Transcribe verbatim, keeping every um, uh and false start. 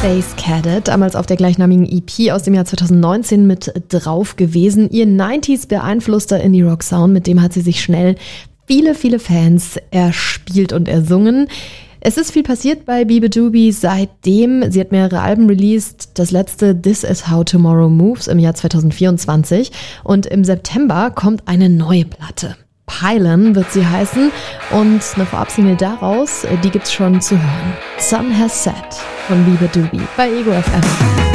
Space Cadet, damals auf der gleichnamigen E P aus dem Jahr zweitausendneunzehn mit drauf gewesen. Ihr neunziger beeinflusster Indie-Rock-Sound, mit dem hat sie sich schnell viele, viele Fans erspielt und ersungen. Es ist viel passiert bei Beabadoobee seitdem. Sie hat mehrere Alben released. Das letzte This Is How Tomorrow Moves im Jahr zweitausendvierundzwanzig. Und im September kommt eine neue Platte. Pylon wird sie heißen. Und eine Vorabsingle daraus, die gibt's schon zu hören. Sun Has Set von Beabadoobee bei Ego F M.